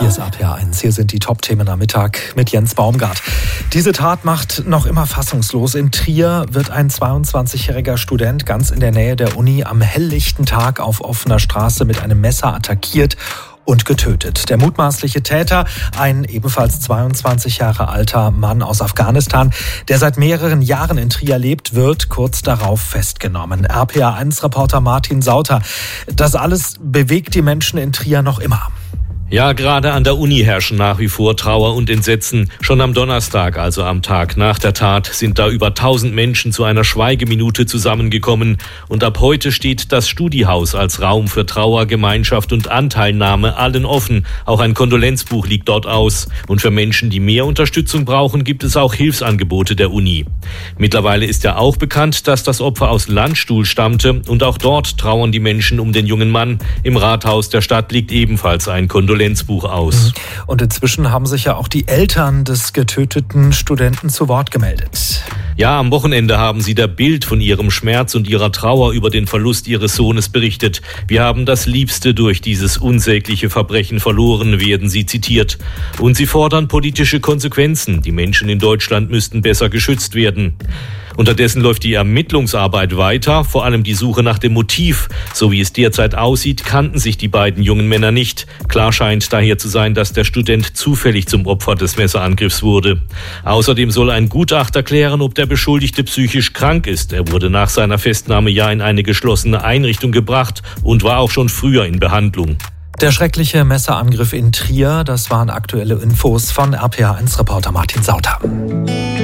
Hier ist RPA1. Hier sind die Top-Themen am Mittag mit Jens Baumgart. Diese Tat macht noch immer fassungslos. In Trier wird ein 22-jähriger Student ganz in der Nähe der Uni am helllichten Tag auf offener Straße mit einem Messer attackiert und getötet. Der mutmaßliche Täter, ein ebenfalls 22 Jahre alter Mann aus Afghanistan, der seit mehreren Jahren in Trier lebt, wird kurz darauf festgenommen. RPA1-Reporter Martin Sauter. Das alles bewegt die Menschen in Trier noch immer. Ja, gerade an der Uni herrschen nach wie vor Trauer und Entsetzen. Schon am Donnerstag, also am Tag nach der Tat, sind da über 1000 Menschen zu einer Schweigeminute zusammengekommen. Und ab heute steht das Studi-Haus als Raum für Trauer, Gemeinschaft und Anteilnahme allen offen. Auch ein Kondolenzbuch liegt dort aus. Und für Menschen, die mehr Unterstützung brauchen, gibt es auch Hilfsangebote der Uni. Mittlerweile ist ja auch bekannt, dass das Opfer aus Landstuhl stammte. Und auch dort trauern die Menschen um den jungen Mann. Im Rathaus der Stadt liegt ebenfalls ein Kondolenzbuch aus. Und inzwischen haben sich ja auch die Eltern des getöteten Studenten zu Wort gemeldet. Ja, am Wochenende haben sie der Bild von ihrem Schmerz und ihrer Trauer über den Verlust ihres Sohnes berichtet. Wir haben das Liebste durch dieses unsägliche Verbrechen verloren, werden sie zitiert. Und sie fordern politische Konsequenzen. Die Menschen in Deutschland müssten besser geschützt werden. Unterdessen läuft die Ermittlungsarbeit weiter, vor allem die Suche nach dem Motiv. So wie es derzeit aussieht, kannten sich die beiden jungen Männer nicht. Klar scheint daher zu sein, dass der Student zufällig zum Opfer des Messerangriffs wurde. Außerdem soll ein Gutachter klären, ob der Beschuldigte psychisch krank ist. Er wurde nach seiner Festnahme ja in eine geschlossene Einrichtung gebracht und war auch schon früher in Behandlung. Der schreckliche Messerangriff in Trier, das waren aktuelle Infos von RPA1-Reporter Martin Sauter.